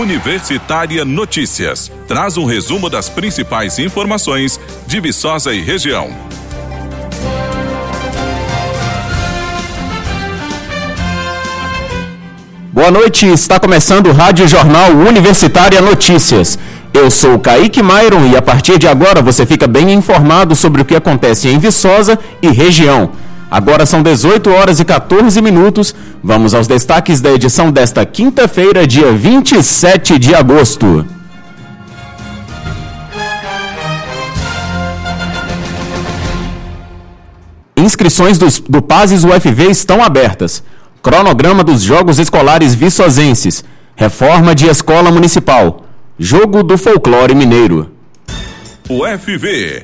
Universitária Notícias. Traz um resumo das principais informações de Viçosa e região. Boa noite, está começando o Rádio Jornal Universitária Notícias. Eu sou o Kaique Myron e a partir de agora você fica bem informado sobre o que acontece em Viçosa e região. Agora são 18 horas e 14 minutos. Vamos aos destaques da edição desta quinta-feira, dia 27 de agosto. Inscrições do PASES UFV estão abertas. Cronograma dos Jogos Escolares Viçosenses. Reforma de Escola Municipal. Jogo do Folclore Mineiro. UFV.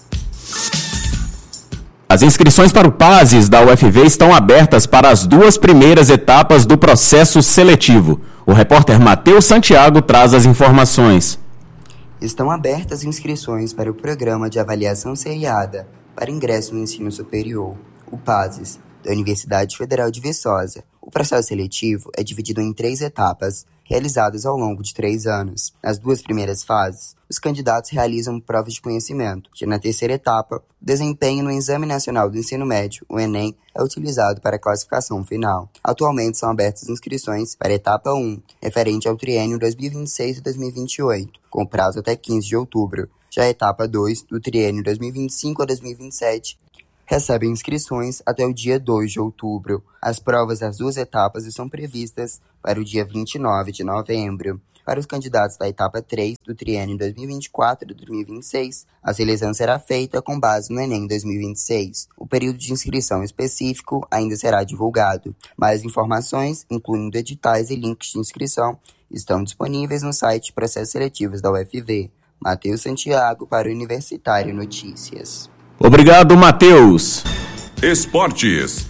As inscrições para o PASES da UFV estão abertas para as duas primeiras etapas do processo seletivo. O repórter Matheus Santiago traz as informações. Estão abertas inscrições para o Programa de Avaliação Seriada para Ingresso no Ensino Superior, o PASES, da Universidade Federal de Viçosa. O processo seletivo é dividido em 3 etapas, realizadas ao longo de 3 anos. Nas 2 primeiras fases, os candidatos realizam provas de conhecimento. Já na terceira etapa, o desempenho no Exame Nacional do Ensino Médio, o Enem, é utilizado para a classificação final. Atualmente são abertas inscrições para a etapa 1, referente ao triênio 2026 e 2028, com prazo até 15 de outubro. Já a etapa 2, do triênio 2025 a 2027, recebe inscrições até o dia 2 de outubro. As provas das 2 etapas estão previstas para o dia 29 de novembro. Para os candidatos da etapa 3 do triênio 2024 e 2026, a seleção será feita com base no Enem 2026. O período de inscrição específico ainda será divulgado. Mais informações, incluindo editais e links de inscrição, estão disponíveis no site Processos Seletivos da UFV. Matheus Santiago para o Universitário Notícias. Obrigado, Matheus. Esportes.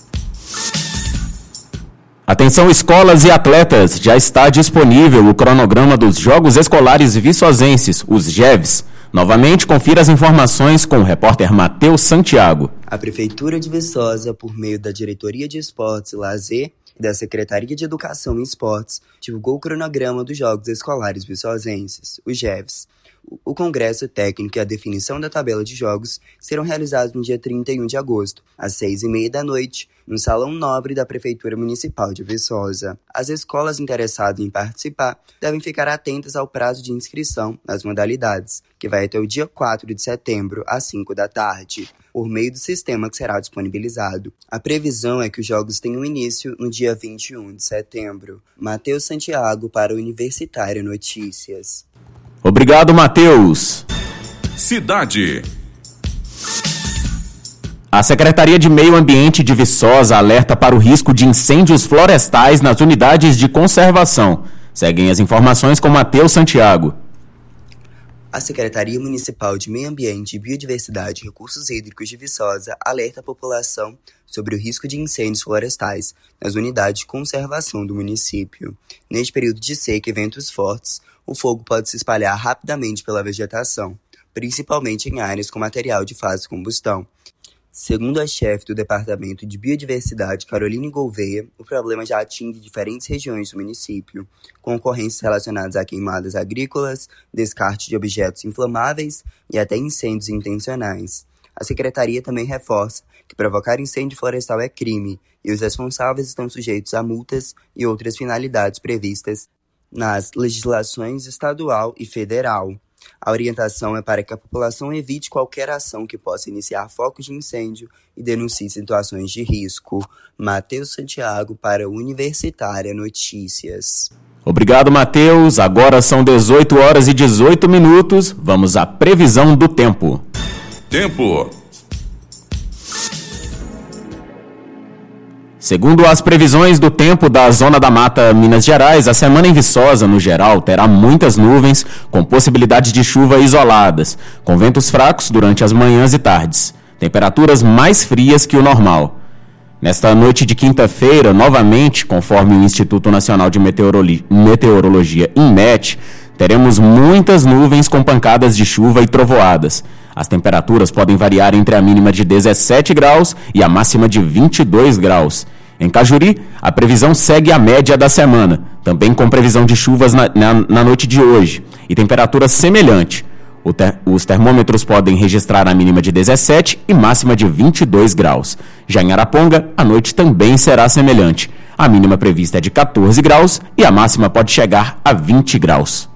Atenção, escolas e atletas, já está disponível o cronograma dos Jogos Escolares Viçosenses, os JEVs. Novamente, confira as informações com o repórter Matheus Santiago. A Prefeitura de Viçosa, por meio da Diretoria de Esportes e Lazer e da Secretaria de Educação e Esportes, divulgou o cronograma dos Jogos Escolares Viçosenses, os JEVs. O Congresso Técnico e a definição da tabela de jogos serão realizados no dia 31 de agosto, às 6h30 da noite, no Salão Nobre da Prefeitura Municipal de Viçosa. As escolas interessadas em participar devem ficar atentas ao prazo de inscrição nas modalidades, que vai até o dia 4 de setembro, às 5 da tarde, por meio do sistema que será disponibilizado. A previsão é que os jogos tenham início no dia 21 de setembro. Matheus Santiago para o Universitário Notícias. Obrigado, Matheus. Cidade. A Secretaria de Meio Ambiente de Viçosa alerta para o risco de incêndios florestais nas unidades de conservação. Seguem as informações com Matheus Santiago. A Secretaria Municipal de Meio Ambiente, Biodiversidade e Recursos Hídricos de Viçosa alerta a população sobre o risco de incêndios florestais nas unidades de conservação do município. Neste período de seca e ventos fortes, o fogo pode se espalhar rapidamente pela vegetação, principalmente em áreas com material de fácil combustão. Segundo a chefe do Departamento de Biodiversidade, Caroline Gouveia, o problema já atinge diferentes regiões do município, com ocorrências relacionadas a queimadas agrícolas, descarte de objetos inflamáveis e até incêndios intencionais. A Secretaria também reforça que provocar incêndio florestal é crime e os responsáveis estão sujeitos a multas e outras finalidades previstas nas legislações estadual e federal. A orientação é para que a população evite qualquer ação que possa iniciar focos de incêndio e denuncie situações de risco. Matheus Santiago para o Universitária Notícias. Obrigado, Matheus. Agora são 18 horas e 18 minutos. Vamos à previsão do tempo. Tempo. Segundo as previsões do tempo da Zona da Mata, Minas Gerais, a semana em Viçosa, no geral, terá muitas nuvens, com possibilidade de chuva isoladas, com ventos fracos durante as manhãs e tardes. Temperaturas mais frias que o normal. Nesta noite de quinta-feira, novamente, conforme o Instituto Nacional de Meteorologia, INMET, teremos muitas nuvens com pancadas de chuva e trovoadas. As temperaturas podem variar entre a mínima de 17 graus e a máxima de 22 graus. Em Cajuri, a previsão segue a média da semana, também com previsão de chuvas na noite de hoje, e temperatura semelhante. Os termômetros podem registrar a mínima de 17 e máxima de 22 graus. Já em Araponga, a noite também será semelhante. A mínima prevista é de 14 graus e a máxima pode chegar a 20 graus.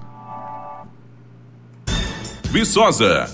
Viçosa.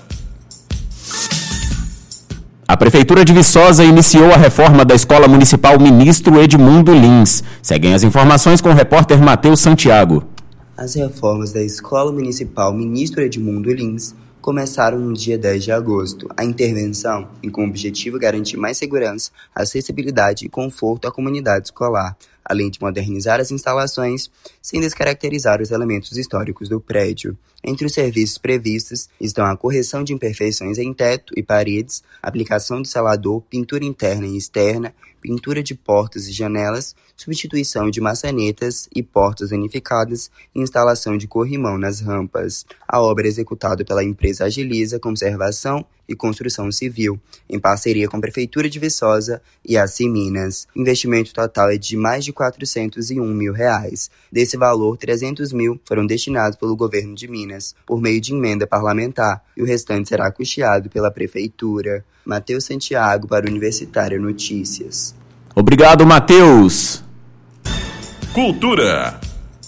A Prefeitura de Viçosa iniciou a reforma da Escola Municipal Ministro Edmundo Lins. Seguem as informações com o repórter Matheus Santiago. As reformas da Escola Municipal Ministro Edmundo Lins começaram no dia 10 de agosto. A intervenção tem como objetivo garantir mais segurança, acessibilidade e conforto à comunidade escolar, além de modernizar as instalações sem descaracterizar os elementos históricos do prédio. Entre os serviços previstos estão a correção de imperfeições em teto e paredes, aplicação de selador, pintura interna e externa, pintura de portas e janelas, substituição de maçanetas e portas unificadas e instalação de corrimão nas rampas. A obra é executada pela empresa Agiliza Conservação e Construção Civil, em parceria com a Prefeitura de Viçosa e a Minas. O investimento total é de mais de R$401 mil. Desse valor, 300 mil foram destinados pelo governo de Minas, por meio de emenda parlamentar, e o restante será custeado pela Prefeitura. Matheus Santiago para Universitária Notícias. Obrigado, Matheus. Cultura.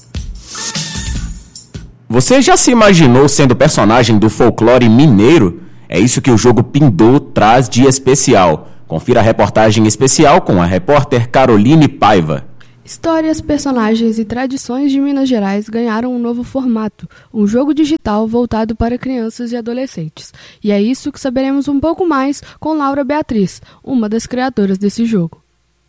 Você já se imaginou sendo personagem do folclore mineiro? É isso que o jogo Pindô traz de especial. Confira a reportagem especial com a repórter Caroline Paiva. Histórias, personagens e tradições de Minas Gerais ganharam um novo formato, um jogo digital voltado para crianças e adolescentes. E é isso que saberemos um pouco mais com Laura Beatriz, uma das criadoras desse jogo.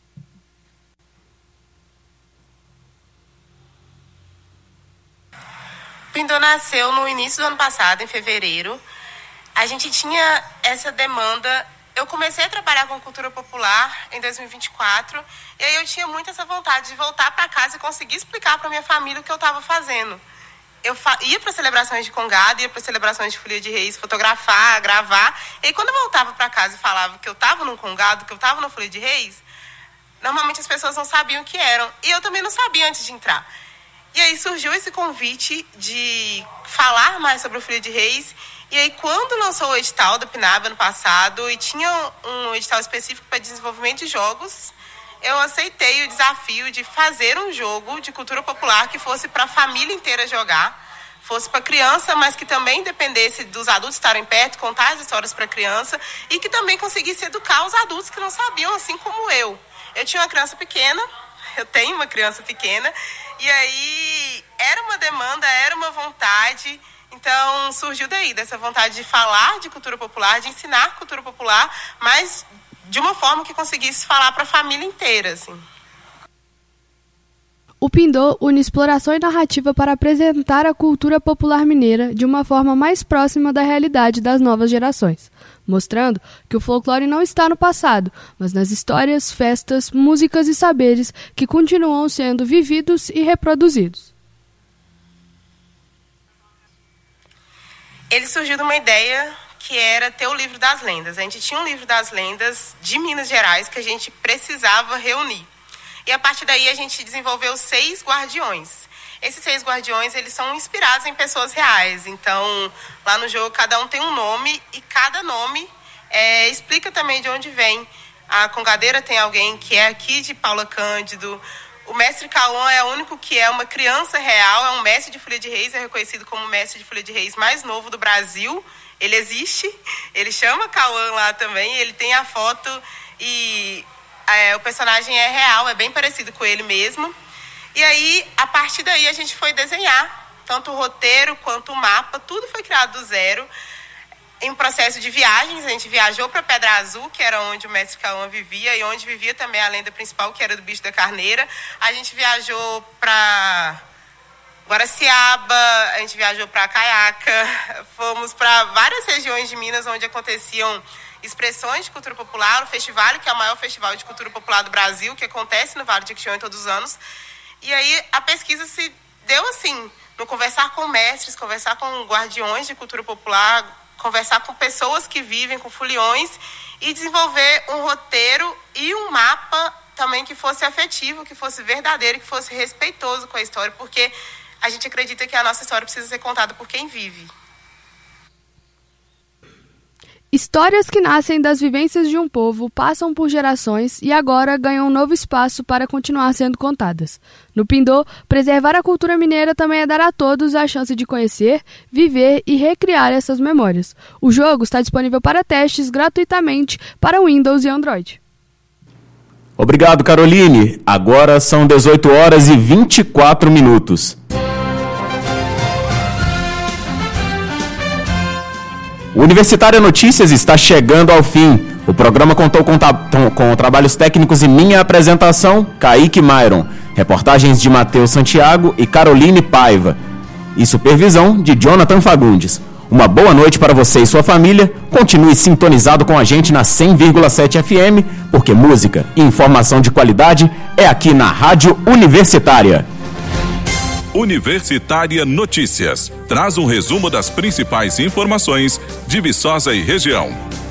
Pindô nasceu no início do ano passado, em fevereiro. A gente tinha essa demanda. Eu comecei a trabalhar com cultura popular em 2024 e aí eu tinha muito essa vontade de voltar para casa e conseguir explicar para minha família o que eu estava fazendo. Eu ia para celebrações de Congado, ia para celebrações de Folia de Reis, fotografar, gravar. E aí, quando eu voltava para casa e falava que eu estava num Congado, que eu estava na Folia de Reis, normalmente as pessoas não sabiam o que eram. E eu também não sabia antes de entrar. E aí surgiu esse convite de falar mais sobre o Folia de Reis. E aí, quando lançou o edital da PNAB ano passado, e tinha um edital específico para desenvolvimento de jogos, eu aceitei o desafio de fazer um jogo de cultura popular que fosse para a família inteira jogar, fosse para criança, mas que também dependesse dos adultos estarem perto, contar as histórias para a criança, e que também conseguisse educar os adultos que não sabiam, assim como eu. Eu tinha uma criança pequena, eu tenho uma criança pequena, e aí era uma demanda, era uma vontade. Então, surgiu daí, dessa vontade de falar de cultura popular, de ensinar cultura popular, mas de uma forma que conseguisse falar para a família inteira, assim. O Pindô une exploração e narrativa para apresentar a cultura popular mineira de uma forma mais próxima da realidade das novas gerações, mostrando que o folclore não está no passado, mas nas histórias, festas, músicas e saberes que continuam sendo vividos e reproduzidos. Ele surgiu de uma ideia que era ter o livro das lendas. A gente tinha um livro das lendas de Minas Gerais que a gente precisava reunir. E a partir daí a gente desenvolveu 6 guardiões. Esses 6 guardiões, eles são inspirados em pessoas reais. Então, lá no jogo, cada um tem um nome e cada nome explica também de onde vem. A Congadeira tem alguém que é aqui de Paula Cândido. O mestre Cauã é o único que é uma criança real, é um mestre de Folia de Reis, é reconhecido como o mestre de Folia de Reis mais novo do Brasil. Ele existe, ele chama Cauã lá também, ele tem a foto e o personagem é real, é bem parecido com ele mesmo. E aí, a partir daí, a gente foi desenhar, tanto o roteiro quanto o mapa, tudo foi criado do zero. Em um processo de viagens, a gente viajou para Pedra Azul, que era onde o mestre Cauã vivia, e onde vivia também a lenda principal, que era do bicho da carneira. A gente viajou para Guaraciaba, a gente viajou para Caiaca, fomos para várias regiões de Minas onde aconteciam expressões de cultura popular, o festival, que é o maior festival de cultura popular do Brasil, que acontece no Vale de Jequitinhonha todos os anos. E aí a pesquisa se deu assim, no conversar com mestres, conversar com guardiões de cultura popular, conversar com pessoas que vivem com foliões e desenvolver um roteiro e um mapa também que fosse afetivo, que fosse verdadeiro, que fosse respeitoso com a história, porque a gente acredita que a nossa história precisa ser contada por quem vive. Histórias que nascem das vivências de um povo, passam por gerações e agora ganham um novo espaço para continuar sendo contadas. No Pindô, preservar a cultura mineira também é dar a todos a chance de conhecer, viver e recriar essas memórias. O jogo está disponível para testes gratuitamente para Windows e Android. Obrigado, Caroline. Agora são 18 horas e 24 minutos. O Universitária Notícias está chegando ao fim. O programa contou com trabalhos técnicos e minha apresentação, Kaique Myron, reportagens de Matheus Santiago e Caroline Paiva, e supervisão de Jonathan Fagundes. Uma boa noite para você e sua família. Continue sintonizado com a gente na 100,7 FM, porque música e informação de qualidade é aqui na Rádio Universitária. Universitária Notícias. Traz um resumo das principais informações de Viçosa e região.